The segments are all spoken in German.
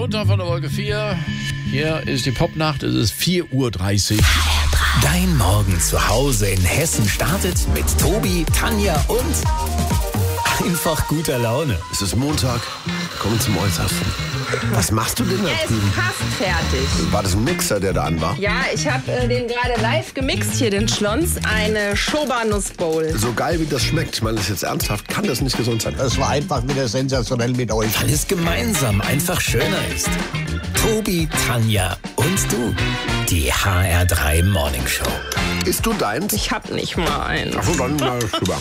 Runter von der Wolke 4. Hier ist die Popnacht. Es ist 4:30 Uhr. Dein Morgen zu Hause in Hessen startet mit Tobi, Tanja und einfach guter Laune. Es ist Montag, kommen zum Äußersten. Was machst du denn da Er drüben? ist fast fertig. War das ein Mixer, der da an war? Ja, ich habe den gerade live gemixt hier, den Schlons. Eine Schoba-Nussbowl. So geil wie das schmeckt, ich meine das jetzt ernsthaft, kann das nicht gesund sein. Es war einfach wieder sensationell mit euch. Weil es gemeinsam einfach schöner ist. Tobi, Tanja und du. Die HR3 Morning Show. Isst du deins? Ich hab nicht mal einen. Ach so, dann super.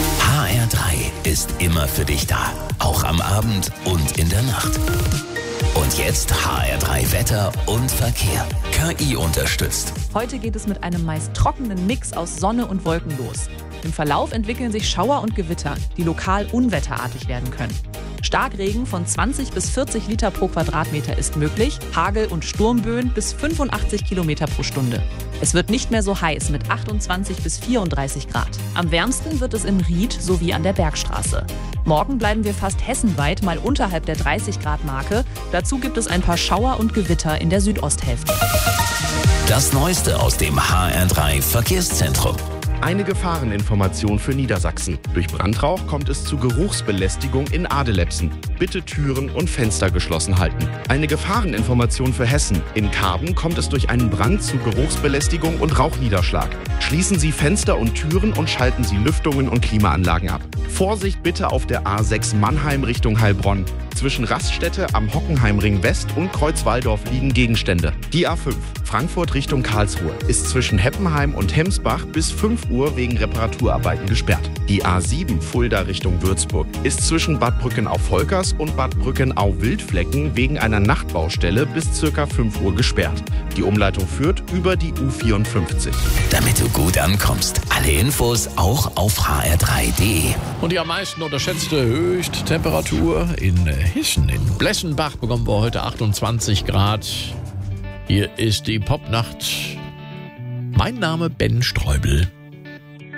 HR3 ist immer für dich da. Auch am Abend und in der Nacht. Und jetzt HR3 Wetter und Verkehr. KI unterstützt. Heute geht es mit einem meist trockenen Mix aus Sonne und Wolken los. Im Verlauf entwickeln sich Schauer und Gewitter, die lokal unwetterartig werden können. Starkregen von 20 bis 40 Liter pro Quadratmeter ist möglich, Hagel und Sturmböen bis 85 Kilometer pro Stunde. Es wird nicht mehr so heiß mit 28 bis 34 Grad. Am wärmsten wird es in Ried sowie an der Bergstraße. Morgen bleiben wir fast hessenweit mal unterhalb der 30 Grad Marke. Dazu gibt es ein paar Schauer und Gewitter in der Südosthälfte. Das Neueste aus dem HR3 Verkehrszentrum. Eine Gefahreninformation für Niedersachsen. Durch Brandrauch kommt es zu Geruchsbelästigung in Adelepsen. Bitte Türen und Fenster geschlossen halten. Eine Gefahreninformation für Hessen. In Karben kommt es durch einen Brand zu Geruchsbelästigung und Rauchniederschlag. Schließen Sie Fenster und Türen und schalten Sie Lüftungen und Klimaanlagen ab. Vorsicht bitte auf der A6 Mannheim Richtung Heilbronn. Zwischen Raststätte am Hockenheimring West und Kreuzwaldorf liegen Gegenstände. Die A5 Frankfurt Richtung Karlsruhe ist zwischen Heppenheim und Hemsbach bis 5 Uhr wegen Reparaturarbeiten gesperrt. Die A7 Fulda Richtung Würzburg ist zwischen Bad Brückenau-Volkers und Bad Brückenau-Wildflecken wegen einer Nachtbaustelle bis ca. 5 Uhr gesperrt. Die Umleitung führt über die U54. Damit du gut ankommst. Alle Infos auch auf hr3.de. Und die am meisten unterschätzte Höchsttemperatur in Hessen. In Blessenbach bekommen wir heute 28 Grad. Hier ist die Popnacht. Mein Name Ben Streubel.